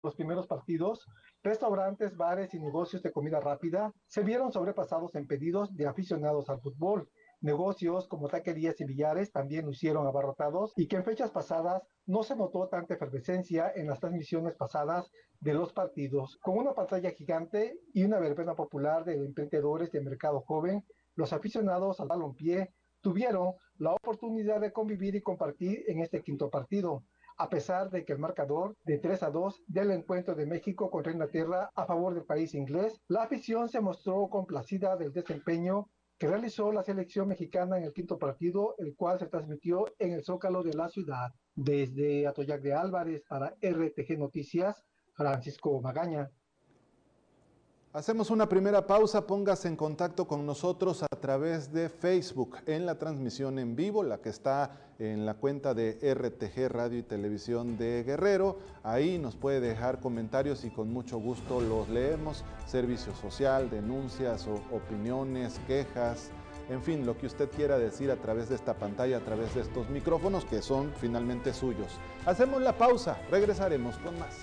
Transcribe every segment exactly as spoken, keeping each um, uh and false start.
los primeros partidos, restaurantes, bares y negocios de comida rápida se vieron sobrepasados en pedidos de aficionados al fútbol. Negocios como taquerías y billares también lucieron abarrotados y que en fechas pasadas no se notó tanta efervescencia en las transmisiones pasadas de los partidos. Con una pantalla gigante y una verbena popular de emprendedores de mercado joven, los aficionados al balompié tuvieron la oportunidad de convivir y compartir en este quinto partido, a pesar de que el marcador de tres a dos del encuentro de México contra Inglaterra a favor del país inglés, la afición se mostró complacida del desempeño que realizó la selección mexicana en el quinto partido, el cual se transmitió en el Zócalo de la ciudad. Desde Atoyac de Álvarez para R T G Noticias, Francisco Magaña. Hacemos una primera pausa, póngase en contacto con nosotros a través de Facebook en la transmisión en vivo, la que está en la cuenta de R T G Radio y Televisión de Guerrero. Ahí nos puede dejar comentarios y con mucho gusto los leemos. Servicio social, denuncias o opiniones, quejas, en fin, lo que usted quiera decir a través de esta pantalla, a través de estos micrófonos que son finalmente suyos. Hacemos la pausa, regresaremos con más.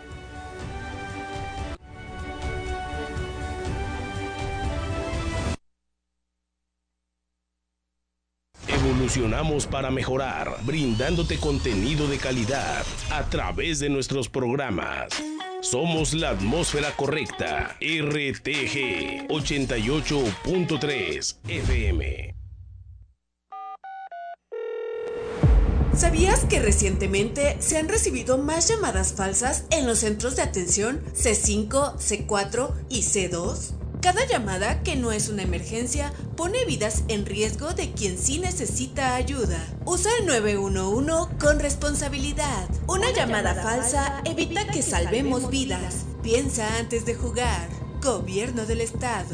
Evolucionamos para mejorar, brindándote contenido de calidad a través de nuestros programas. Somos la atmósfera correcta. R T G ochenta y ocho punto tres F M. ¿Sabías que recientemente se han recibido más llamadas falsas en los centros de atención C cinco, C cuatro y C dos? Cada llamada que no es una emergencia pone vidas en riesgo de quien sí necesita ayuda. Usa el nueve uno uno con responsabilidad. Una, una llamada, llamada falsa, falsa evita que, que salvemos vidas. vidas. Piensa antes de jugar. Gobierno del Estado.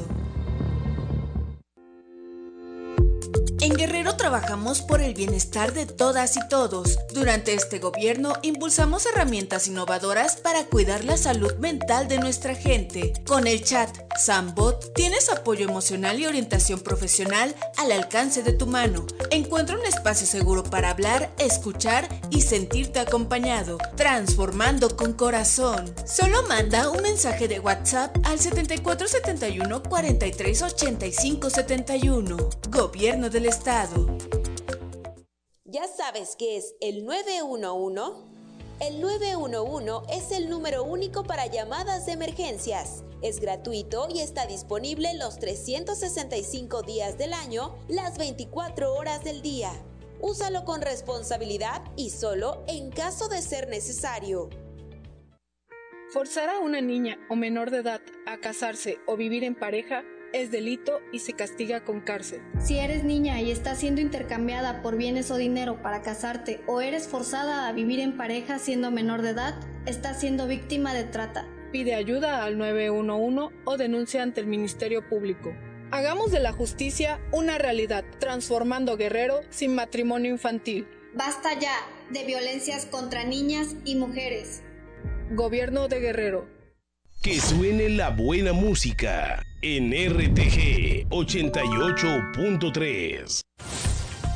En Guerrero trabajamos por el bienestar de todas y todos. Durante este gobierno impulsamos herramientas innovadoras para cuidar la salud mental de nuestra gente. Con el chat Sambot tienes apoyo emocional y orientación profesional al alcance de tu mano. Encuentra un espacio seguro para hablar, escuchar y sentirte acompañado, transformando con corazón. Solo manda un mensaje de WhatsApp al setenta y cuatro setenta y uno cuarenta y tres ochenta y cinco setenta y uno. Gobierno del Estado. ¿Ya sabes qué es el nueve uno uno? El nueve uno uno es el número único para llamadas de emergencias. Es gratuito y está disponible los trescientos sesenta y cinco días del año, las veinticuatro horas del día. Úsalo con responsabilidad y solo en caso de ser necesario. Forzar a una niña o menor de edad a casarse o vivir en pareja es delito y se castiga con cárcel. Si eres niña y estás siendo intercambiada por bienes o dinero para casarte o eres forzada a vivir en pareja siendo menor de edad, estás siendo víctima de trata. Pide ayuda al nueve uno uno o denuncia ante el Ministerio Público. Hagamos de la justicia una realidad, transformando Guerrero sin matrimonio infantil. Basta ya de violencias contra niñas y mujeres. Gobierno de Guerrero. Que suene la buena música en R T G ochenta y ocho punto tres.